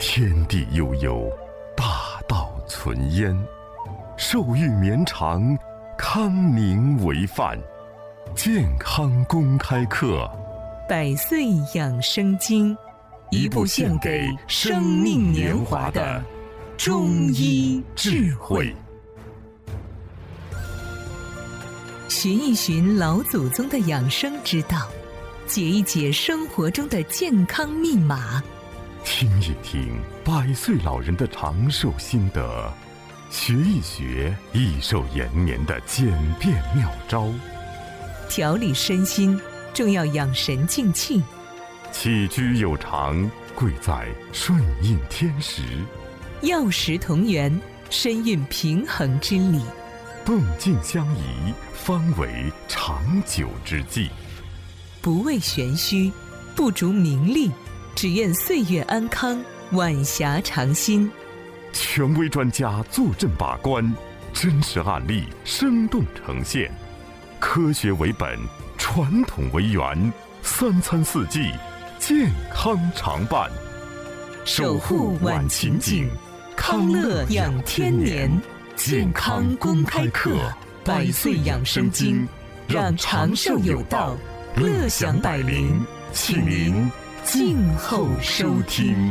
天地悠悠，大道存焉。寿育绵长，康宁为范。健康公开课， 百岁养生经， 一部献给生命年华的中医智慧。 寻一寻老祖宗的养生之道，解一解生活中的健康密码， 听一听100岁老人的长寿心得，学一学益寿延年的简便妙招。 调理身心，重要养神静气。 起居有常，贵在顺应天时。 药食同源，身运平衡之理。 动静相宜，方为长久之计。 不为玄虚，不逐名利，只愿岁月安康，晚霞长新。 权威专家坐镇把关，真实案例生动呈现。科学为本，传统为源，3餐4季，健康常伴。 守护晚晴景，康乐养天年。健康公开课，100岁养生经，让长寿有道，乐享百龄，请您静候收听。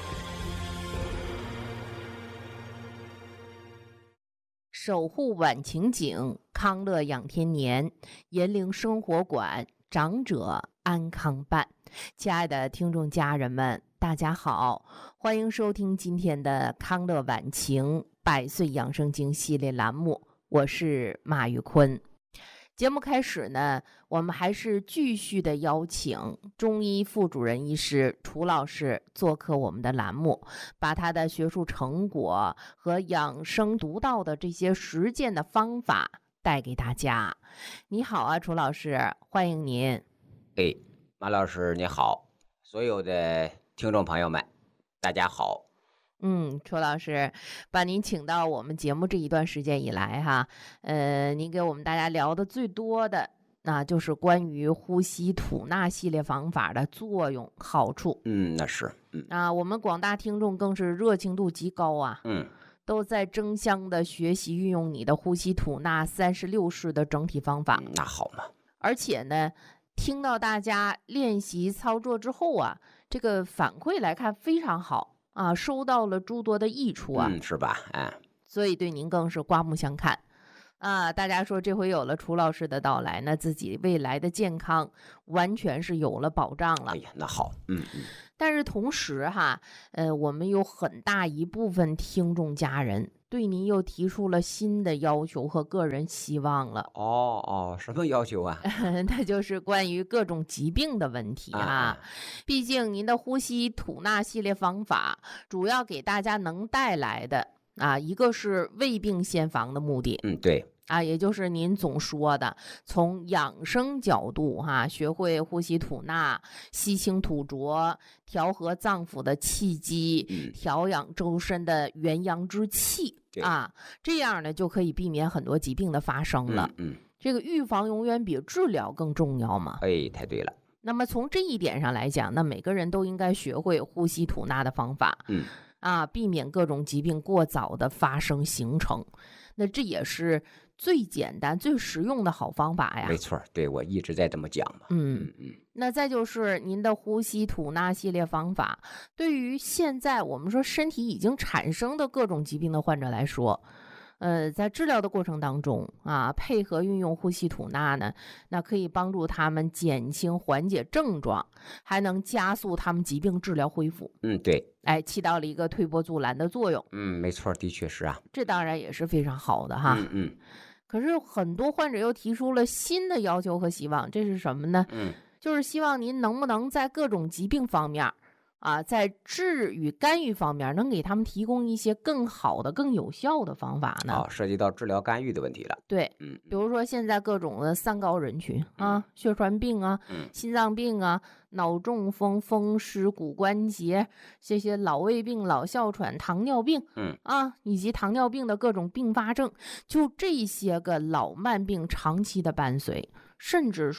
守护晚晴景，康乐养天年，银铃生活馆，长者安康伴。亲爱的听众家人们，大家好，欢迎收听今天的康乐晚晴100岁养生经系列栏目，我是马玉坤。节目开始呢，我们还是继续的邀请中医副主任医师楚老师做客我们的栏目，把他的学术成果和养生独到的这些实践的方法带给大家。你好啊，楚老师，欢迎您。 马老师你好，所有的听众朋友们大家好。 楚老师把您请到我们节目这一段时间以来哈，您给我们大家聊的最多的那就是关于呼吸吐纳系列方法的作用好处。 那是我们广大听众更是热情度极高啊，都在争相的学习运用你的呼吸吐纳36式的整体方法。 那好嘛， 而且呢，听到大家练习操作之后啊，这个反馈来看非常好啊，收到了诸多的益处啊， 是吧？ 所以对您更是刮目相看啊！大家说这回有了楚老师的到来，那自己未来的健康完全是有了保障了。 那好， 但是同时哈，我们有很大一部分听众家人对您又提出了新的要求和个人希望了。 什么要求啊？ 那就是关于各种疾病的问题毕竟您的呼吸吐纳系列方法主要给大家能带来的一个是未病先防的目的。 对。 也就是您总说的从养生角度学会呼吸吐纳，吸清吐浊，调和脏腑的气机，调养周身的元阳之气这样呢就可以避免很多疾病的发生了。这个预防永远比治疗更重要嘛。 太对了。 那么从这一点上来讲，那每个人都应该学会呼吸吐纳的方法避免各种疾病过早的发生形成。那这也是最简单最实用的好方法呀。 没错，对，我一直在这么讲嘛。 那再就是您的呼吸吐纳系列方法，对于现在我们说身体已经产生的各种疾病的患者来说，在治疗的过程当中配合运用呼吸吐纳呢，那可以帮助他们减轻缓解症状，还能加速他们疾病治疗恢复。 对， 起到了一个推波助澜的作用。 没错，的确是这当然也是非常好的哈。可是很多患者又提出了新的要求和希望，这是什么呢？就是希望您能不能在各种疾病方面在治与干预方面能给他们提供一些更好的更有效的方法呢？ 涉及到治疗干预的问题了。 对，比如说现在各种的3高人群血栓病心脏病脑中风、风湿、骨关节，这些老胃病、老哮喘、糖尿病以及糖尿病的各种并发症，就这些个老慢病长期的伴随，甚至说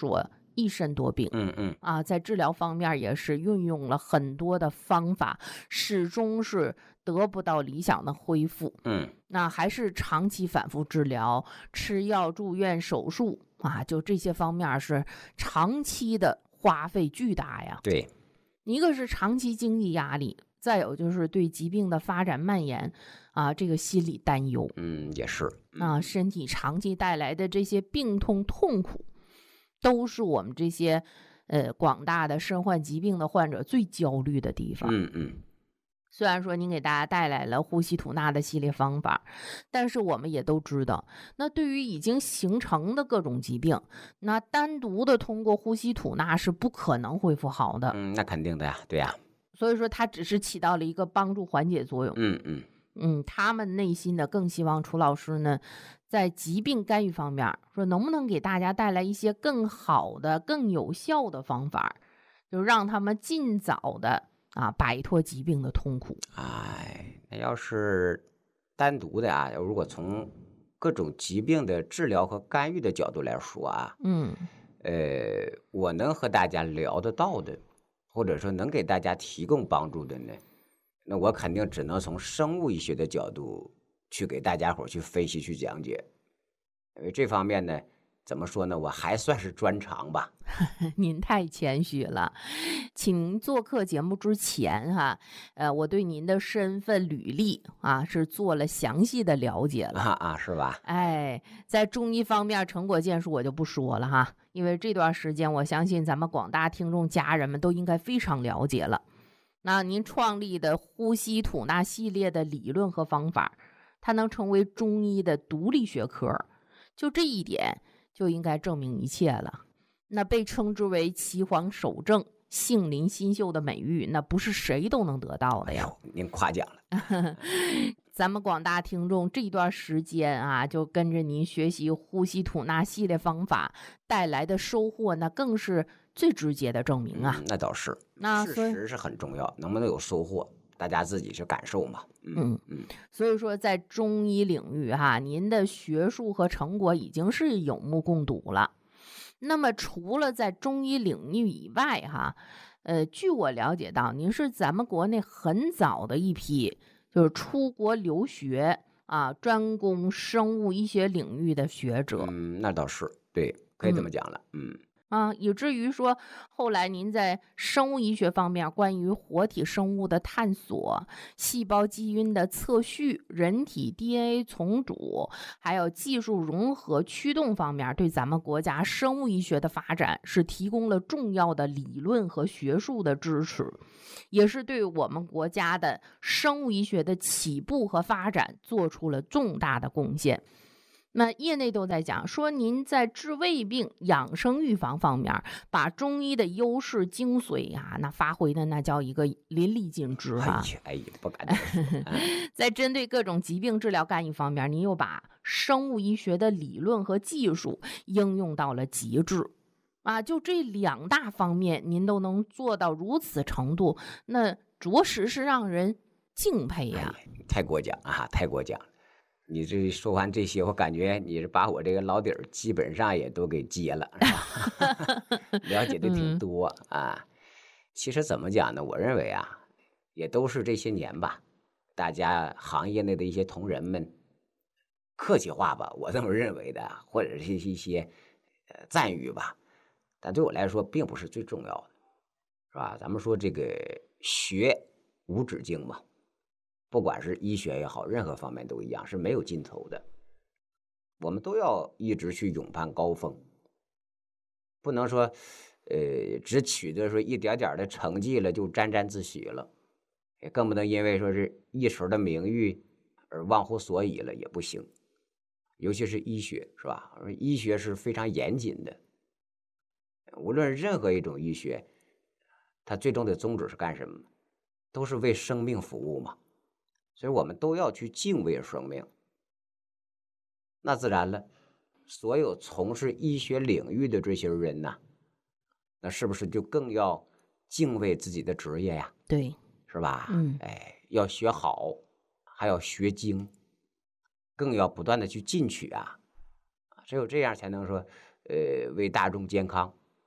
一身多病。在治疗方面也是运用了很多的方法，始终是得不到理想的恢复。那还是长期反复治疗、吃药、住院、手术就这些方面是长期的花费巨大呀。 对， 一个是长期经济压力，再有就是对疾病的发展蔓延这个心理担忧。 也是身体长期带来的这些病痛痛苦，都是我们这些广大的身患疾病的患者最焦虑的地方。虽然说您给大家带来了呼吸吐纳的系列方法，但是我们也都知道，那对于已经形成的各种疾病，那单独的通过呼吸吐纳是不可能恢复好的。 那肯定的呀，对呀。 所以说它只是起到了一个帮助缓解作用。他们内心的更希望楚老师呢，在疾病干预方面，说能不能给大家带来一些更好的、更有效的方法，就让他们尽早的摆脱疾病的痛苦。 那要是单独的如果从各种疾病的治疗和干预的角度来说我能和大家聊得到的，或者说能给大家提供帮助的呢，那我肯定只能从生物医学的角度去给大家伙去分析、去讲解。因为这方面呢，怎么说呢，我还算是专长吧。 您太谦虚了，请您做客节目之前我对您的身份履历是做了详细的了解了是吧？ 在中医方面成果建树我就不说了因为这段时间我相信咱们广大听众家人们都应该非常了解了。那您创立的呼吸吐纳系列的理论和方法，它能成为中医的独立学科，就这一点就应该证明一切了。那被称之为岐黄首正、杏林新秀的美誉，那不是谁都能得到的呀。 您夸奖了。 咱们广大听众这段时间就跟着您学习呼吸吐纳系列方法带来的收获，那更是最直接的证明那倒是，事实是很重要，能不能有收获，大家自己去感受嘛。 所以说在中医领域您的学术和成果已经是有目共睹了。那么除了在中医领域以外据我了解到，您是咱们国内很早的一批就是出国留学专攻生物医学领域的学者。 那倒是，对，可以这么讲了。 以至于说后来您在生物医学方面关于活体生物的探索、细胞基因的测序、人体 DNA 重组，还有技术融合驱动方面，对咱们国家生物医学的发展是提供了重要的理论和学术的支持，也是对我们国家的生物医学的起步和发展做出了重大的贡献。那业内都在讲说，您在治胃病、养生预防方面，把中医的优势精髓那发挥的那叫一个淋漓尽致不敢在针对各种疾病治疗干预方面，您又把生物医学的理论和技术应用到了极致就这两大方面您都能做到如此程度，那着实是让人敬佩呀。 太过奖太过奖了。你这说完这些，我感觉你是把我这个老底儿基本上也都给揭了，是吧？了解的挺多其实怎么讲呢？我认为也都是这些年吧，大家行业内的一些同仁们客气话吧，我这么认为的，或者是一些赞誉吧，但对我来说并不是最重要的，是吧？咱们说这个学无止境嘛。不管是医学也好，任何方面都一样，是没有尽头的。我们都要一直去勇攀高峰，不能说，只取得说一点点的成绩了就沾沾自喜了，也更不能因为说是一时的名誉而忘乎所以了，也不行。尤其是医学，是吧？医学是非常严谨的，无论任何一种医学，它最终的宗旨是干什么？都是为生命服务嘛。所以我们都要去敬畏生命，那自然了，所有从事医学领域的这些人那是不是就更要敬畏自己的职业呀？ 对， 是吧？要学好，还要学精，更要不断的去进取只有这样才能说，为大众健康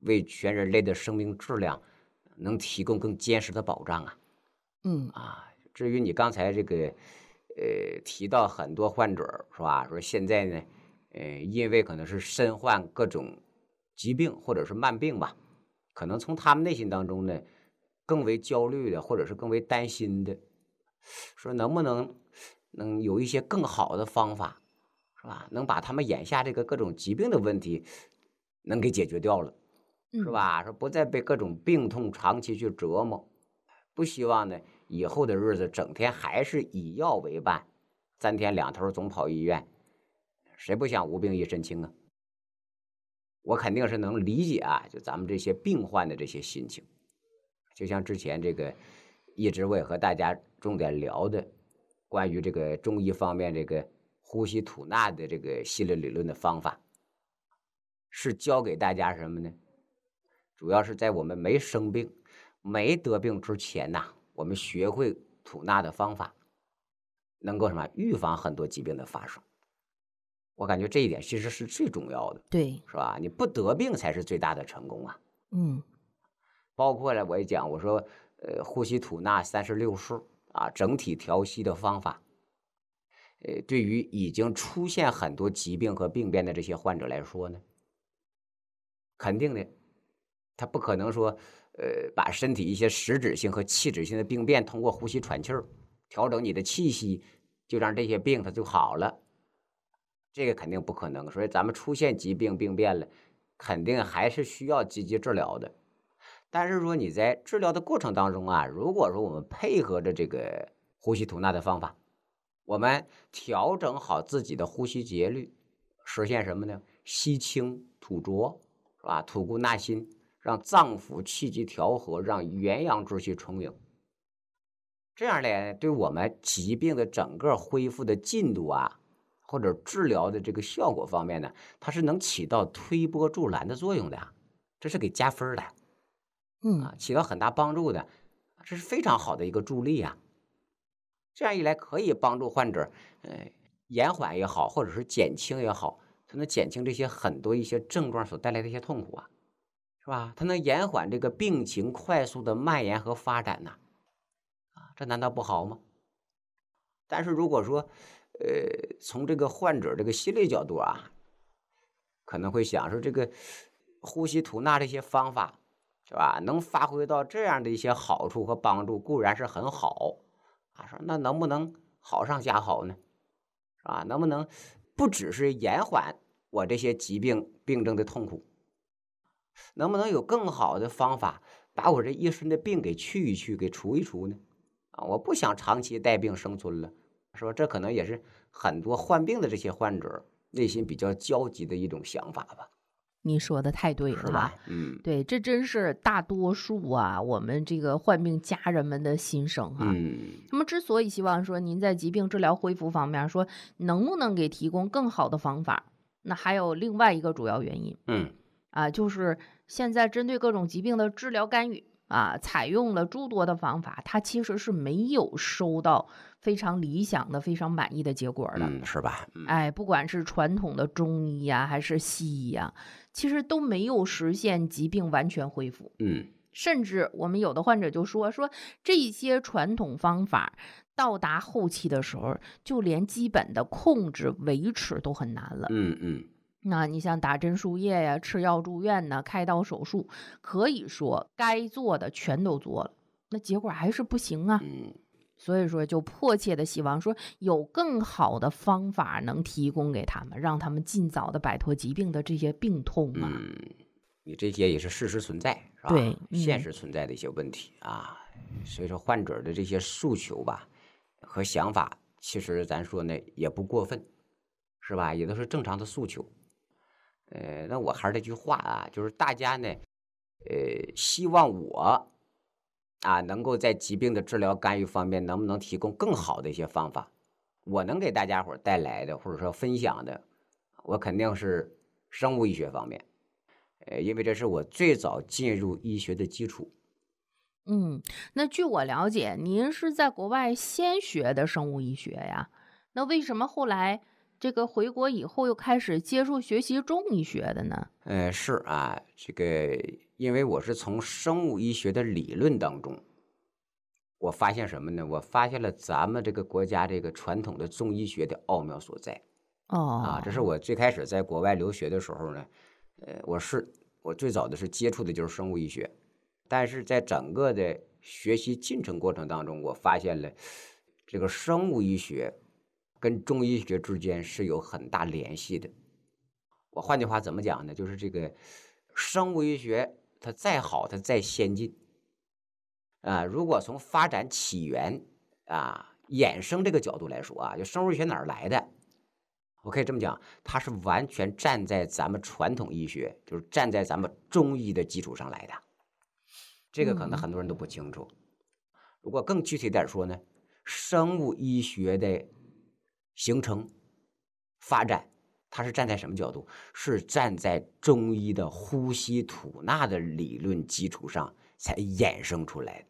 为全人类的生命质量能提供更坚实的保障啊。至于你刚才这个提到很多患者是吧？说现在呢，因为可能是身患各种疾病或者是慢病吧，可能从他们内心当中呢，更为焦虑的，或者是更为担心的，说能不能有一些更好的方法，是吧？能把他们眼下这个各种疾病的问题能给解决掉了，是吧？说不再被各种病痛长期去折磨，不希望呢以后的日子整天还是以药为伴，3天2头总跑医院，谁不想无病一身轻啊？我肯定是能理解啊，就咱们这些病患的这些心情。就像之前这个一直我也和大家重点聊的关于这个中医方面这个呼吸吐纳的这个系列理论的方法，是教给大家什么呢？主要是在我们没生病没得病之前呐，我们学会吐纳的方法，能够什么预防很多疾病的发生。我感觉这一点其实是最重要的， 对， 是吧？你不得病才是最大的成功啊。包括了我也讲，我说呼吸吐纳36式啊，整体调息的方法，对于已经出现很多疾病和病变的这些患者来说呢，肯定的，他不可能说把身体一些实质性和器质性的病变通过呼吸喘气儿调整你的气息，就让这些病它就好了，这个肯定不可能。所以咱们出现疾病病变了，肯定还是需要积极治疗的。但是说你在治疗的过程当中啊，如果说我们配合着这个呼吸吐纳的方法，我们调整好自己的呼吸节律，实现什么呢？吸清吐浊，是吧？吐故纳新，让脏腑气机调和，让元阳之气充盈。这样呢，对我们疾病的整个恢复的进度啊，或者治疗的这个效果方面呢，它是能起到推波助澜的作用的，这是给加分的。起到很大帮助的，这是非常好的一个助力啊。这样一来，可以帮助患者，延缓也好，或者是减轻也好，它能减轻这些很多一些症状所带来的一些痛苦啊，是吧？它能延缓这个病情快速的蔓延和发展呐，这难道不好吗？但是如果说，从这个患者这个心理角度啊，可能会想说这个呼吸吐纳这些方法，是吧？能发挥到这样的一些好处和帮助，固然是很好啊。说那能不能好上加好呢？是吧？能不能不只是延缓我这些疾病病症的痛苦，能不能有更好的方法把我这一身的病给去一去，给除一除呢？我不想长期带病生存了，是吧？这可能也是很多患病的这些患者内心比较焦急的一种想法吧。 你说的太对了， 是吧？ 对，这真是大多数啊，我们这个患病家人们的心声哈。那么之所以希望说您在疾病治疗恢复方面说能不能给提供更好的方法，那还有另外一个主要原因，就是现在针对各种疾病的治疗干预啊，采用了诸多的方法，它其实是没有收到非常理想的、非常满意的结果的， 是吧？ 不管是传统的中医呀，还是西医呀，其实都没有实现疾病完全恢复。甚至我们有的患者就说这些传统方法到达后期的时候，就连基本的控制维持都很难了。那你像打针输液呀、吃药住院呢、开刀手术，可以说该做的全都做了，那结果还是不行啊。所以说就迫切的希望说有更好的方法能提供给他们，让他们尽早的摆脱疾病的这些病痛啊。 你这些也是事实存在，是吧？ 对， 现实存在的一些问题啊。所以说患者的这些诉求吧和想法，其实咱说呢也不过分，是吧？也都是正常的诉求。那我还是那句话啊，就是大家呢，希望我能够在疾病的治疗干预方面，能不能提供更好的一些方法？我能给大家伙带来的，或者说分享的，我肯定是生物医学方面，因为这是我最早进入医学的基础。 那据我了解，您是在国外先学的生物医学呀？那为什么后来这个回国以后又开始接触学习中医学的呢？ 是啊，这个因为我是从生物医学的理论当中，我发现什么呢？我发现了咱们这个国家这个传统的中医学的奥妙所在。这是我最开始在国外留学的时候呢，我最早的是接触的就是生物医学，但是在整个的学习进程过程当中，我发现了这个生物医学跟中医学之间是有很大联系的。我换句话怎么讲呢？就是这个生物医学它再好，它再先进如果从发展起源衍生这个角度来说就生物医学哪儿来的？我可以这么讲，它是完全站在咱们传统医学，就是站在咱们中医的基础上来的。这个可能很多人都不清楚。如果更具体点说呢，生物医学的形成、发展，它是站在什么角度？是站在中医的呼吸吐纳的理论基础上才衍生出来的。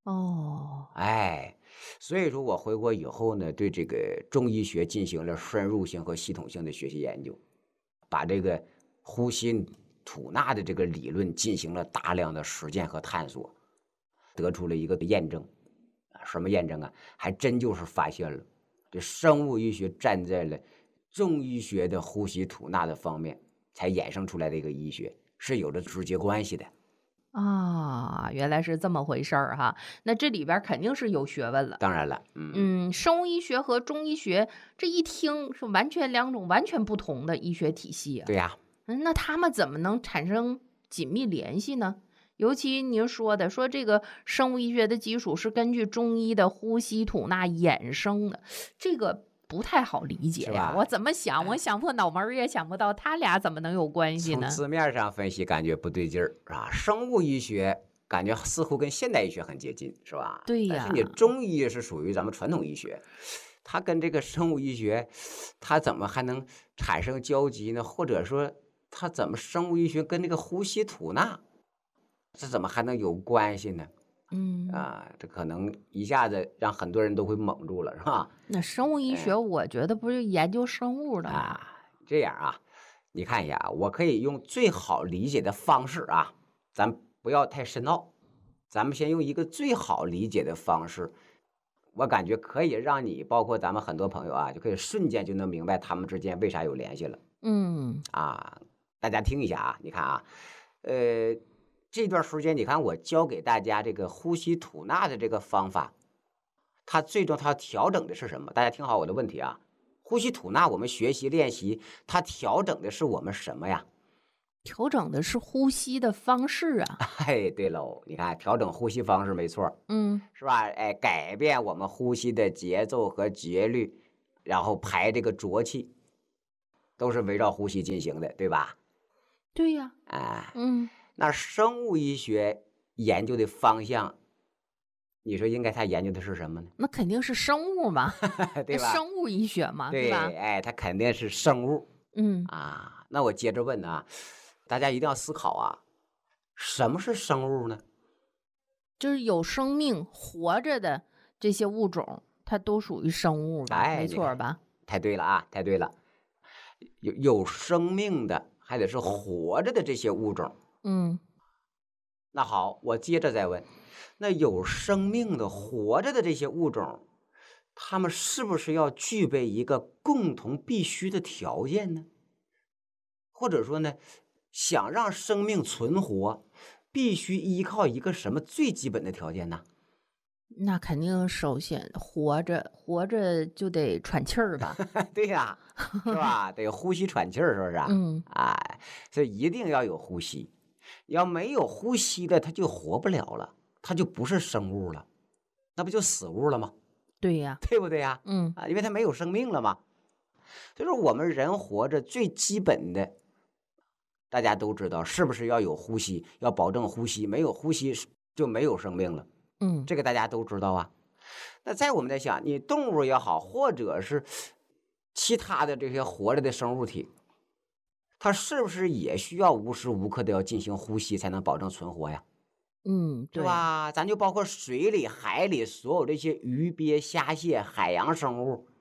所以说我回国以后呢，对这个中医学进行了深入性和系统性的学习研究，把这个呼吸吐纳的这个理论进行了大量的实践和探索，得出了一个验证。什么验证啊？还真就是发现了这生物医学站在了中医学的呼吸吐纳的方面才衍生出来的一个医学，是有着直接关系的。 原来是这么回事儿哈。那这里边肯定是有学问了。 当然了， 生物医学和中医学这一听是完全两种完全不同的医学体系对呀。 那他们怎么能产生紧密联系呢？尤其您说这个生物医学的基础是根据中医的呼吸吐纳衍生的，这个不太好理解呀。我怎么想，我想破脑门也想不到，他俩怎么能有关系呢？ 从字面上分析，感觉不对劲儿生物医学感觉似乎跟现代医学很接近，是吧？ 对呀。 但是你中医是属于咱们传统医学，它跟这个生物医学，它怎么还能产生交集呢？或者说，它怎么生物医学跟这个呼吸吐纳，这怎么还能有关系呢？这可能一下子让很多人都会懵住了，是吧？ 那生物医学，我觉得不是研究生物的吗？ 这样你看一下我可以用最好理解的方式咱不要太深奥，咱们先用一个最好理解的方式，我感觉可以让你包括咱们很多朋友就可以瞬间就能明白他们之间为啥有联系了。大家听一下你看这段时间你看我教给大家这个呼吸吐纳的这个方法，它最终它调整的是什么？大家听好我的问题呼吸吐纳我们学习练习，它调整的是我们什么呀？ 调整的是呼吸的方式对喽，你看调整呼吸方式没错，是吧？改变我们呼吸的节奏和节律，然后排这个浊气，都是围绕呼吸进行的，对吧？ 对呀。 那生物医学研究的方向，你说应该他研究的是什么呢？ 那肯定是生物嘛， 对吧？ 生物医学嘛， 对吧？ 他肯定是生物。那我接着问大家一定要思考什么是生物呢？ 就是有生命活着的这些物种，它都属于生物吧？没错吧？ 太对了太对了，有生命的还得是活着的这些物种。那好，我接着再问，那有生命的活着的这些物种，它们是不是要具备一个共同必须的条件呢？或者说呢，想让生命存活，必须依靠一个什么最基本的条件呢？ 那肯定首先活着就得喘气儿吧？ 对呀，是吧？得呼吸喘气儿，是不是？所以一定要有呼吸。要没有呼吸的，它就活不了了，它就不是生物了，那不就死物了吗？ 对呀， 对不对呀？因为它没有生命了嘛。就是我们人活着最基本的，大家都知道，是不是要有呼吸？要保证呼吸，没有呼吸就没有生命了。这个大家都知道那在我们在想，你动物也好，或者是其他的这些活着的生物体，它是不是也需要无时无刻的要进行呼吸才能保证存活呀？ 对吧？咱就包括水里、海里所有这些鱼鳖虾蟹海洋生物，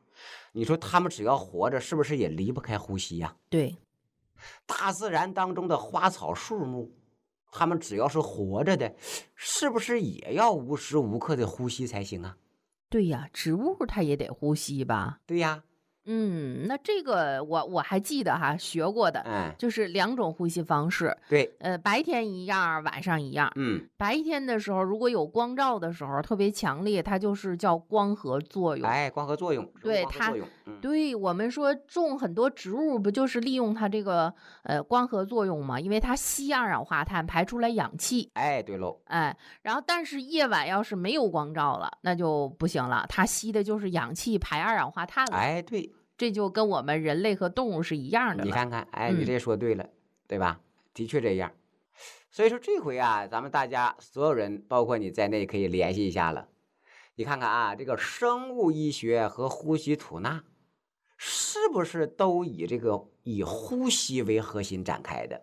你说他们只要活着，是不是也离不开呼吸呀？ 对， 大自然当中的花草树木，他们只要是活着的，是不是也要无时无刻的呼吸才行啊？ 对呀，植物它也得呼吸吧？ 对呀， 那这个我还记得哈，学过的，就是2种呼吸方式。 对， 白天一样，晚上一样。白天的时候，如果有光照的时候特别强烈，它就是叫光合作用。 光合作用， 对它，对我们说种很多植物，不就是利用它这个光合作用吗？因为它吸二氧化碳，排出来氧气。 对喽， 然后但是夜晚要是没有光照了，那就不行了，它吸的就是氧气，排二氧化碳了。 对。 这就跟我们人类和动物是一样的了。 你看看，你这说对了，对吧？的确这样。所以说这回啊，咱们大家所有人，包括你在内，可以联系一下了。你看看啊，这个生物医学和呼吸吐纳，是不是都以呼吸为核心展开的？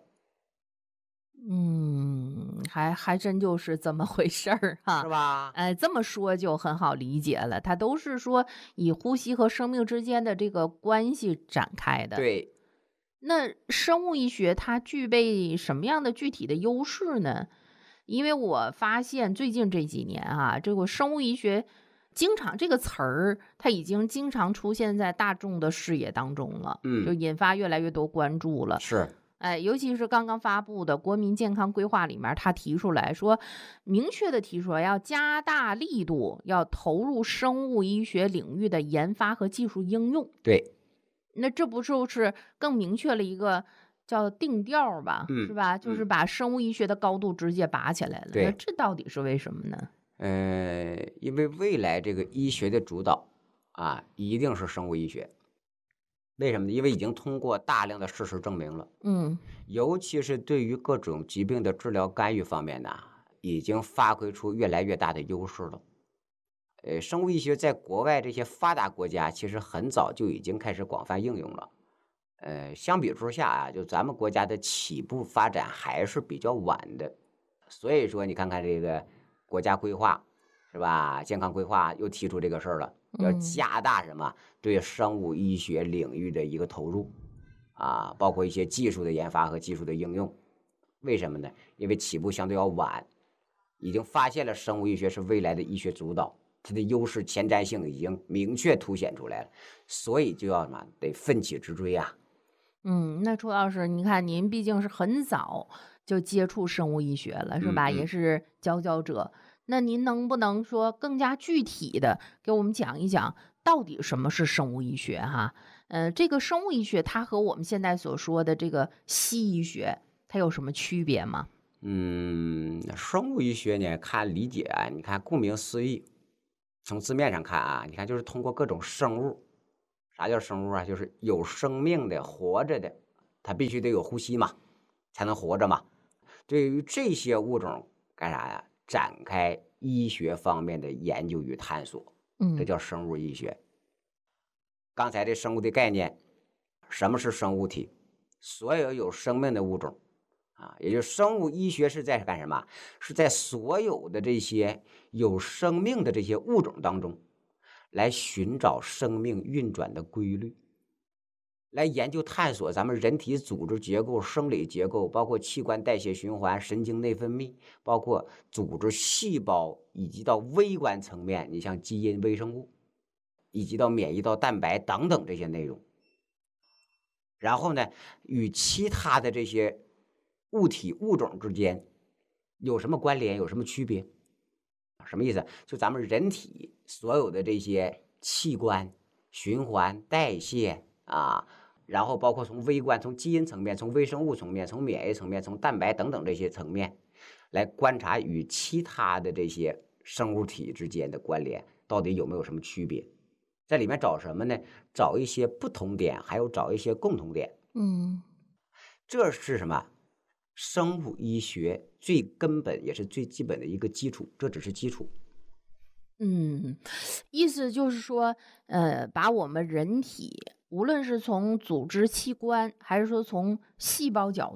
还真就是这么回事儿哈， 是吧？ 这么说就很好理解了，它都是说以呼吸和生命之间的这个关系展开的。 对。 那生物医学它具备什么样的具体的优势呢？因为我发现最近这几年啊，这个生物医学经常这个词儿，它已经经常出现在大众的视野当中了，就引发越来越多关注了。 是。 尤其是刚刚发布的国民健康规划里面，他提出来说，明确的提出来要加大力度，要投入生物医学领域的研发和技术应用。 对， 那这不就是更明确了一个叫定调吧，是吧？就是把生物医学的高度直接拔起来了。那这到底是为什么呢？ 因为未来这个医学的主导一定是生物医学。为什么呢？因为已经通过大量的事实证明了，尤其是对于各种疾病的治疗干预方面呢，已经发挥出越来越大的优势了。生物医学在国外这些发达国家其实很早就已经开始广泛应用了。相比之下就咱们国家的起步发展还是比较晚的。所以说，你看看这个国家规划，是吧？健康规划又提出这个事儿了。要加大什么对生物医学领域的一个投入包括一些技术的研发和技术的应用。为什么呢？因为起步相对要晚，已经发现了生物医学是未来的医学主导，它的优势前瞻性已经明确凸显出来了，所以就要得奋起直追啊。 那楚老师，你看您毕竟是很早就接触生物医学了，是吧？也是佼佼者。那您能不能说更加具体的给我们讲一讲，到底什么是生物医学哈？这个生物医学它和我们现在所说的这个西医学它有什么区别吗？ 生物医学呢，看理解你看顾名思义，从字面上看你看就是通过各种生物。啥叫生物就是有生命的活着的，它必须得有呼吸嘛，才能活着嘛。对于这些物种干啥呀？展开医学方面的研究与探索，这叫生物医学。刚才这生物的概念，什么是生物体？所有有生命的物种也就是生物医学是在干什么？是在所有的这些有生命的这些物种当中，来寻找生命运转的规律，来研究探索咱们人体组织结构、生理结构，包括器官代谢循环、神经内分泌，包括组织细胞，以及到微观层面，你像基因、微生物，以及到免疫、到蛋白等等这些内容。然后呢，与其他的这些物体物种之间有什么关联，有什么区别？什么意思？就咱们人体所有的这些器官、循环、代谢然后包括从微观、从基因层面、从微生物层面、从免疫层面、从蛋白等等这些层面来观察与其他的这些生物体之间的关联到底有没有什么区别，在里面找什么呢？找一些不同点，还有找一些共同点。这是什么？生物医学最根本也是最基本的一个基础，这只是基础。 意思就是说把我们人体无论是从组织器官还是说从细胞角度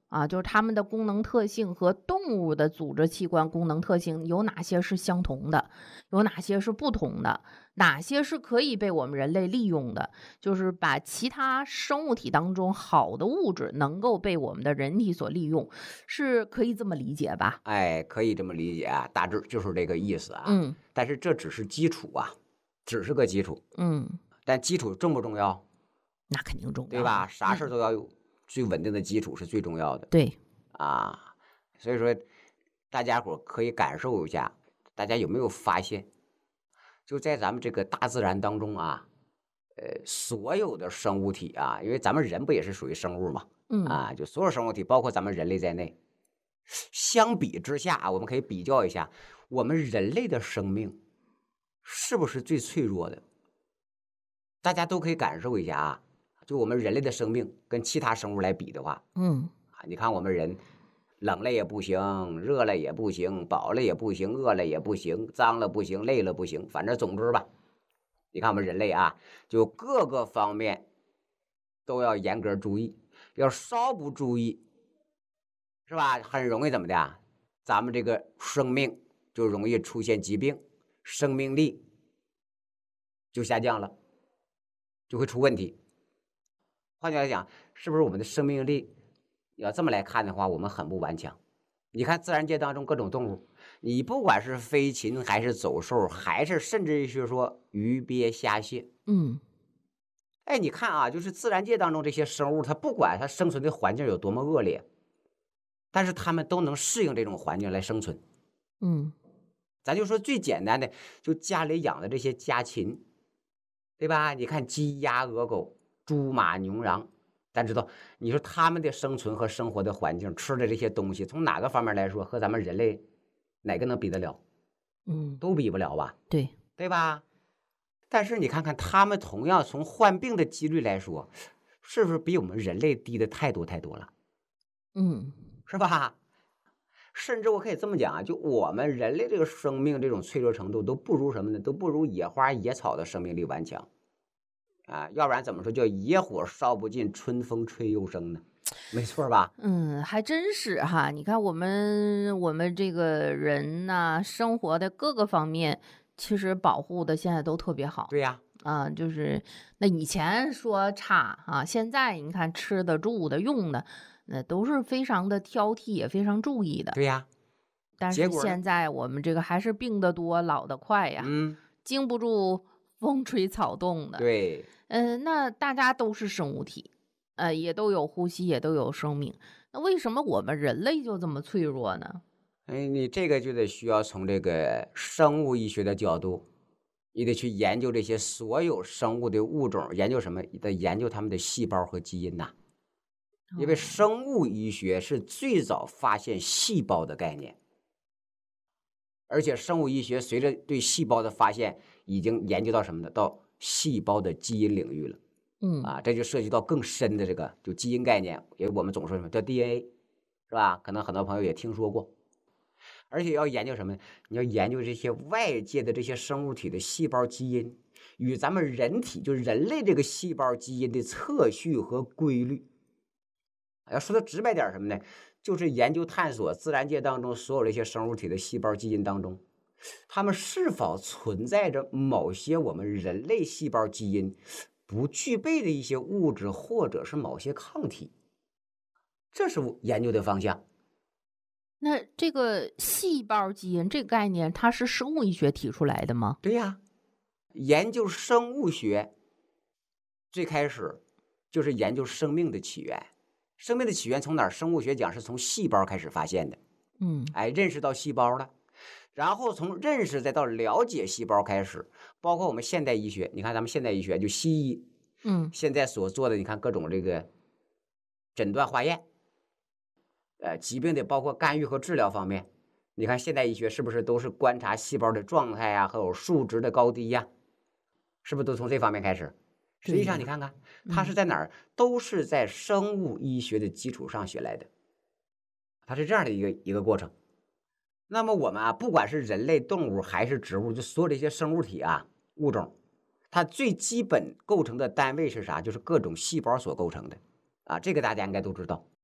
就是它们的功能特性和动物的组织器官功能特性有哪些是相同的，有哪些是不同的，哪些是可以被我们人类利用的，就是把其他生物体当中好的物质能够被我们的人体所利用，是可以这么理解吧？ 哎，可以这么理解啊，大致就是这个意思啊。但是这只是基础啊，只是个基础。但基础重不重要？ 那肯定重要， 对吧？啥事都要有最稳定的基础是最重要的。 对啊，所以说大家伙可以感受一下，大家有没有发现，就在咱们这个大自然当中啊，所有的生物体啊，因为咱们人不也是属于生物嘛，就所有生物体，包括咱们人类在内，相比之下啊，我们可以比较一下，我们人类的生命是不是最脆弱的？大家都可以感受一下啊。就我们人类的生命跟其他生物来比的话，你看我们人冷了也不行，热了也不行，饱了也不行，饿了也不行，脏了不行，累了不行，反正总之吧，你看我们人类啊，就各个方面都要严格注意，要稍不注意，是吧？很容易怎么的啊？咱们这个生命就容易出现疾病，生命力就下降了，就会出问题。换句话来讲，是不是我们的生命力要这么来看的话，我们很不顽强？你看自然界当中各种动物，你不管是飞禽还是走兽，还是甚至于是说鱼鳖虾蟹，哎，你看啊，就是自然界当中这些生物，它不管它生存的环境有多么恶劣，但是它们都能适应这种环境来生存。咱就说最简单的，就家里养的这些家禽，对吧？你看鸡鸭鹅狗。猪马牛羊，咱知道，你说他们的生存和生活的环境，吃的这些东西，从哪个方面来说，和咱们人类哪个能比得了？都比不了吧？对吧？但是你看看，他们同样从患病的几率来说，是不是比我们人类低的太多太多了？是吧？甚至我可以这么讲啊，就我们人类这个生命这种脆弱程度，都不如什么呢？都不如野花野草的生命力顽强。要不然怎么说叫野火烧不尽，春风吹又生呢？没错吧？ 还真是哈。你看我们这个人呢，生活的各个方面，其实保护的现在都特别好。 对呀， 就是那以前说差啊，现在你看吃的、住的、用的，那都是非常的挑剔，也非常注意的。 对呀。 但是现在我们这个还是病得多，老得快呀，经不住风吹草动的。 对。 那大家都是生物体，也都有呼吸，也都有生命。那为什么我们人类就这么脆弱呢？ 你这个就得需要从这个生物医学的角度，你得去研究这些所有生物的物种，研究什么？你得研究它们的细胞和基因呐。因为生物医学是最早发现细胞的概念，而且生物医学随着对细胞的发现，已经研究到什么呢？到细胞的基因领域了。这就涉及到更深的这个就基因概念，因为我们总说什么叫 DNA， 是吧？可能很多朋友也听说过。而且要研究什么？你要研究这些外界的这些生物体的细胞基因与咱们人体就人类这个细胞基因的测序和规律。要说的直白点什么呢？就是研究探索自然界当中所有这些生物体的细胞基因当中，它们是否存在着某些我们人类细胞基因不具备的一些物质，或者是某些抗体，这是研究的方向。 那这个细胞基因这个概念，它是生物医学提出来的吗？ 对呀，研究生物学最开始就是研究生命的起源。生命的起源从哪儿？生物学讲是从细胞开始发现的。认识到细胞了，然后从认识再到了解细胞开始，包括我们现代医学，你看咱们现代医学就西医，现在所做的，你看各种这个诊断化验，疾病的包括干预和治疗方面，你看现代医学是不是都是观察细胞的状态啊，还有数值的高低呀，是不是都从这方面开始？实际上你看看它是在哪儿，都是在生物医学的基础上学来的，它是这样的一个过程。那么我们啊，不管是人类、动物还是植物，就所有这些生物体啊物种，它最基本构成的单位是啥？就是各种细胞所构成的这个大家应该都知道。